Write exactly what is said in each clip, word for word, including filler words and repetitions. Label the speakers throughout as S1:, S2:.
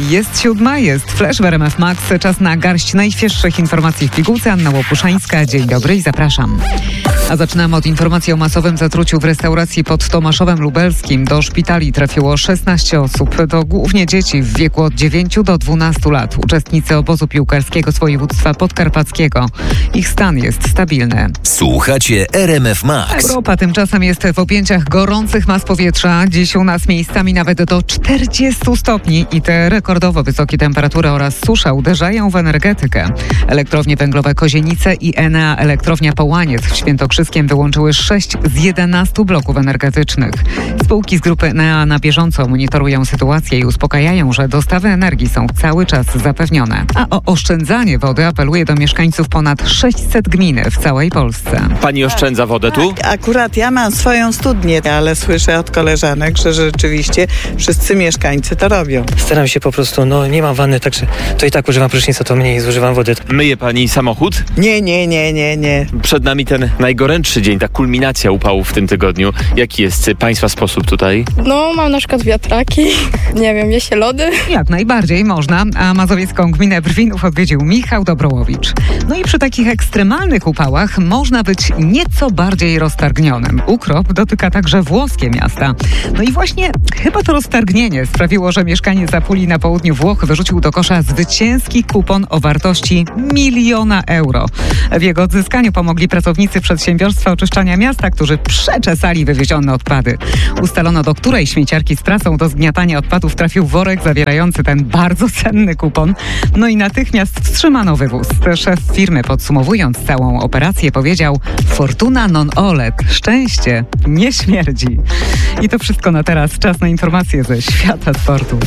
S1: Jest siódma, jest Flash w R M F Max. Czas na garść najświeższych informacji w pigułce. Anna Łopuszańska, dzień dobry i zapraszam. A zaczynamy od informacji o masowym zatruciu w restauracji pod Tomaszowem Lubelskim. Do szpitali trafiło szesnaście osób, to głównie dzieci w wieku od dziewięciu do dwunastu lat. Uczestnicy obozu piłkarskiego z województwa podkarpackiego. Ich stan jest stabilny.
S2: Słuchacie R M F Max.
S1: Europa tymczasem jest w objęciach gorących mas powietrza. Dziś u nas miejscami nawet do czterdziestu stopni i te rekordowo wysokie temperatury oraz susza uderzają w energetykę. Elektrownie węglowe Kozienice i Enea Elektrownia Połaniec w Świętokrzyskiem wyłączyły sześć z jedenastu bloków energetycznych. Spółki z grupy Enea na bieżąco monitorują sytuację i uspokajają, że dostawy energii są cały czas zapewnione. A o oszczędzanie wody apeluje do mieszkańców ponad sześćset gmin w całej Polsce.
S3: Pani oszczędza wodę tu?
S4: Tak, akurat ja mam swoją studnię, ale słyszę od koleżanek, że rzeczywiście wszyscy mieszkańcy to robią.
S5: Staram się po prostu, no nie mam wanny, także to i tak używam prysznica, to mniej zużywam wody.
S3: Myje pani samochód?
S4: Nie, nie, nie, nie, nie.
S3: Przed nami ten najgorętszy dzień, ta kulminacja upałów w tym tygodniu. Jaki jest państwa sposób tutaj?
S6: No, mam na przykład wiatraki, nie wiem, je się lody.
S1: Jak najbardziej można, a mazowiecką gminę Brwinów odwiedził Michał Dobrołowicz. No i przy takich ekstremalnych upałach można być nieco bardziej roztargnionym. Ukrop dotyka także włoskie miasta. No i właśnie chyba to roztargnienie sprawiło, że mieszkaniec Apulii na południu Włoch wyrzucił do kosza zwycięski kupon o wartości miliona euro. W jego odzyskaniu pomogli pracownicy przedsiębiorstwa oczyszczania miasta, którzy przeczesali wywiezione odpady. Ustalono, do której śmieciarki z pracą do zgniatania odpadów trafił worek zawierający ten bardzo cenny kupon. No i natychmiast wstrzymano wywóz. Szef firmy, podsumowując całą operację, powiedział: fortuna non olet. Szczęście nie śmierdzi. I to wszystko na teraz. Czas na informacje ze świata sportu.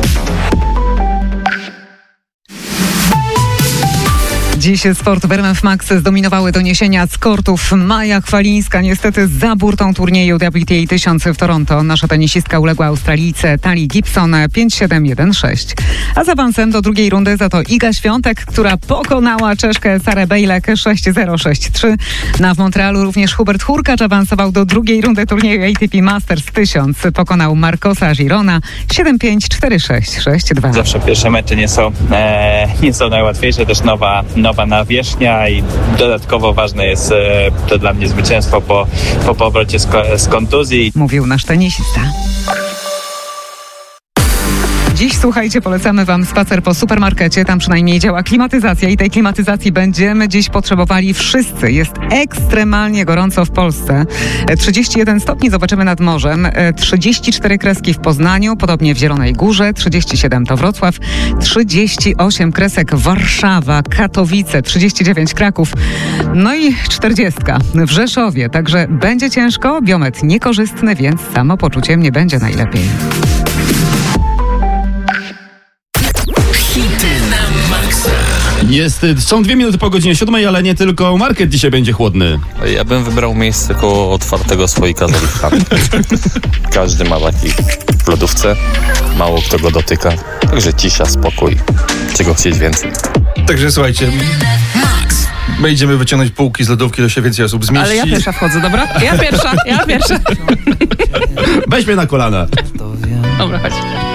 S1: Dziś sport w R M F Max zdominowały doniesienia z kortów. Maja Chwalińska niestety za burtą turnieju W T A tysiąc w Toronto. Nasza tenisistka uległa Australijce Tali Gibson pięć siedem jeden sześć. A z awansem do drugiej rundy za to Iga Świątek, która pokonała Czeszkę Sarę Bejlek sześć zero sześć trzy. Na w Montrealu również Hubert Hurkacz awansował do drugiej rundy turnieju A T P Masters tysiąc. Pokonał Marcosa Girona siedem pięć cztery sześć sześć dwa.
S7: Zawsze pierwsze mecze nie są, e, nie są najłatwiejsze, też nowa, nowa nawierzchnia i dodatkowo ważne jest e, to dla mnie zwycięstwo po, po powrocie z, z kontuzji.
S1: Mówił nasz tenisista. Dziś, słuchajcie, polecamy wam spacer po supermarkecie. Tam przynajmniej działa klimatyzacja i tej klimatyzacji będziemy dziś potrzebowali wszyscy. Jest ekstremalnie gorąco w Polsce. trzydzieści jeden stopni zobaczymy nad morzem. trzydzieści cztery kreski w Poznaniu, podobnie w Zielonej Górze. trzydzieści siedem to Wrocław. trzydzieści osiem kresek Warszawa, Katowice. trzydzieści dziewięć Kraków. No i czterdziestka w Rzeszowie. Także będzie ciężko, biometr niekorzystny, więc samopoczuciem nie będzie najlepiej.
S8: Jest, są dwie minuty po godzinie siódmej, ale nie tylko market dzisiaj będzie chłodny.
S9: Ja bym wybrał miejsce koło otwartego słoika z oliwkami. Każdy ma taki w lodówce, mało kto go dotyka, także cisza, spokój, czego chcieć więcej.
S10: Także słuchajcie, my idziemy wyciągnąć półki z lodówki, to się więcej osób zmieści.
S1: Ale ja pierwsza wchodzę, dobra? Ja pierwsza, ja pierwsza.
S8: Weź mnie na kolana.
S1: Dobra, chodź.